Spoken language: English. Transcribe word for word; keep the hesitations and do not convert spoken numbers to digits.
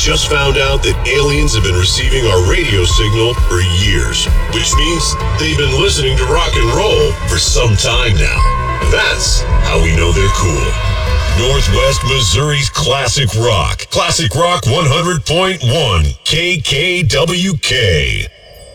just found out that aliens have been receiving our radio signal for years, which means they've been listening to rock and roll for some time now. That's how we know they're cool. Northwest Missouri's Classic Rock. Classic Rock one hundred point one K K W K.